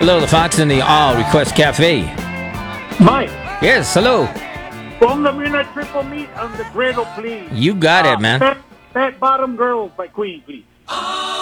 Hello, the Fox in the All Request Cafe. Mike, Yes, hello. ponga me una triple meat on the griddle, please. You got it, man. Fat Bottom Girls by Queen, please.